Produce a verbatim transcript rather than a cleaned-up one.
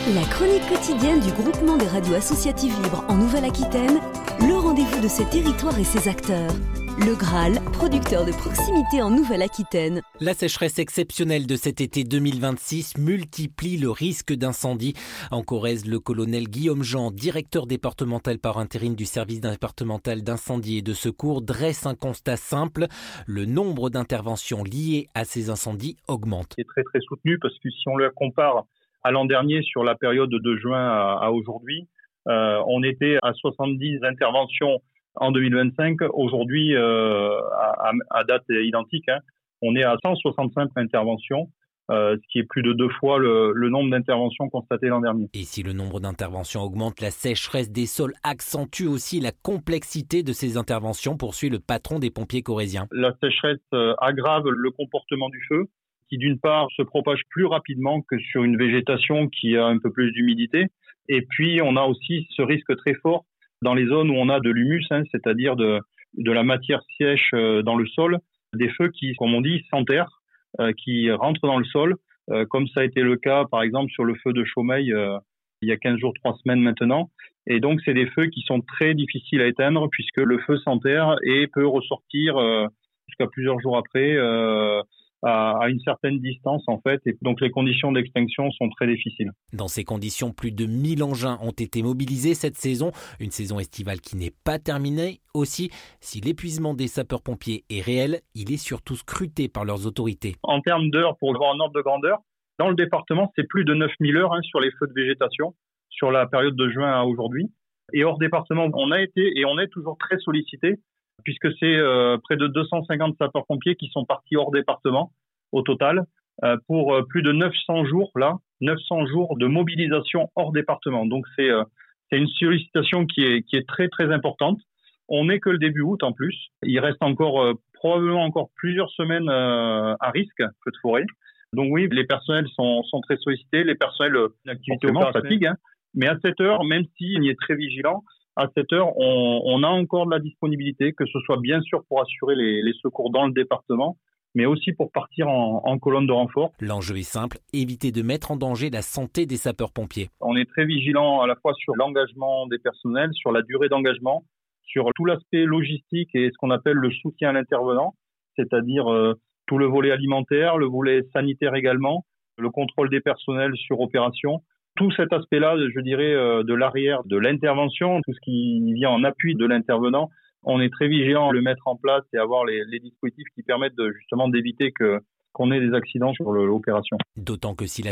La chronique quotidienne du groupement des radios associatives libres en Nouvelle-Aquitaine, le rendez-vous de ses territoires et ses acteurs. Le Graal, producteur de proximité en Nouvelle-Aquitaine. La sécheresse exceptionnelle de cet été deux mille vingt-six multiplie le risque d'incendie. En Corrèze, le colonel Guillaume Jean, directeur départemental par intérim du service départemental d'incendie et de secours, dresse un constat simple. Le nombre d'interventions liées à ces incendies augmente. C'est très très soutenu parce que si on le compare à l'an dernier sur la période de juin à, à aujourd'hui, euh, on était à soixante-dix interventions en deux mille vingt-cinq. Aujourd'hui, euh, à, à date identique, hein, on est à cent soixante-cinq interventions, euh, ce qui est plus de deux fois le, le nombre d'interventions constatées l'an dernier. Et si le nombre d'interventions augmente, la sécheresse des sols accentue aussi la complexité de ces interventions, poursuit le patron des pompiers corréziens. La sécheresse euh, aggrave le comportement du feu, qui d'une part se propage plus rapidement que sur une végétation qui a un peu plus d'humidité. Et puis on a aussi ce risque très fort dans les zones où on a de l'humus, hein, c'est-à-dire de, de la matière sèche euh, dans le sol, des feux qui, comme on dit, s'enterrent, euh, qui rentrent dans le sol, euh, comme ça a été le cas par exemple sur le feu de Chaumeil euh, il y a quinze jours, trois semaines maintenant. Et donc c'est des feux qui sont très difficiles à éteindre puisque le feu s'enterre et peut ressortir euh, jusqu'à plusieurs jours après, euh, à une certaine distance en fait, et donc les conditions d'extinction sont très difficiles. Dans ces conditions, plus de mille engins ont été mobilisés cette saison, une saison estivale qui n'est pas terminée. Aussi, si l'épuisement des sapeurs-pompiers est réel, il est surtout scruté par leurs autorités. En termes d'heures, pour avoir un ordre de grandeur, dans le département, c'est plus de neuf mille heures hein, sur les feux de végétation, sur la période de juin à aujourd'hui. Et hors département, on a été et on est toujours très sollicité, puisque c'est euh, près de deux cent cinquante sapeurs-pompiers qui sont partis hors département au total, euh, pour euh, plus de neuf cents jours, là, neuf cents jours de mobilisation hors département. Donc c'est, euh, c'est une sollicitation qui est, qui est très très importante. On n'est que le début août en plus. Il reste encore euh, probablement encore plusieurs semaines euh, à risque, feu de forêt. Donc oui, les personnels sont, sont très sollicités, les personnels euh, d'activité fatigue, hein. Mais à cette heure, même si on y est très vigilant, à cette heure, on, on a encore de la disponibilité, que ce soit bien sûr pour assurer les, les secours dans le département, mais aussi pour partir en, en colonne de renfort. L'enjeu est simple, éviter de mettre en danger la santé des sapeurs-pompiers. On est très vigilant à la fois sur l'engagement des personnels, sur la durée d'engagement, sur tout l'aspect logistique et ce qu'on appelle le soutien à l'intervenant, c'est-à-dire euh, tout le volet alimentaire, le volet sanitaire également, le contrôle des personnels sur opération. Tout cet aspect-là, je dirais, de l'arrière de l'intervention, tout ce qui vient en appui de l'intervenant, on est très vigilant à le mettre en place et avoir les, les dispositifs qui permettent de, justement d'éviter que, qu'on ait des accidents sur le, l'opération. D'autant que si la